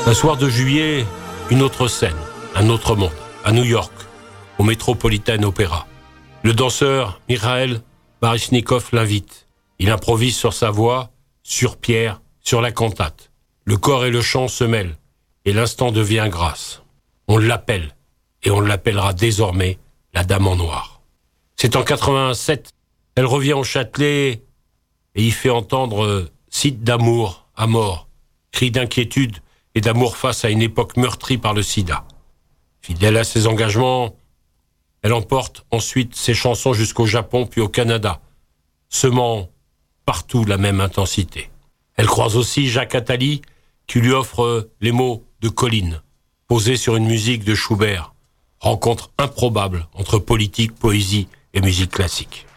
Un soir de juillet, une autre scène, un autre monde, à New York, au Metropolitan Opera. Le danseur Mikhail Baryshnikov l'invite. Il improvise sur sa voix, sur Pierre, sur la cantate. Le corps et le chant se mêlent, et l'instant devient grâce. On l'appelle, et on l'appellera désormais la Dame en Noir. C'est en 87, elle revient au Châtelet et y fait entendre cite d'amour à mort, cri d'inquiétude et d'amour face à une époque meurtrie par le sida. Fidèle à ses engagements, elle emporte ensuite ses chansons jusqu'au Japon puis au Canada, semant partout la même intensité. Elle croise aussi Jacques Attali qui lui offre les mots de Colline, posés sur une musique de Schubert, rencontre improbable entre politique, poésie et musique classique.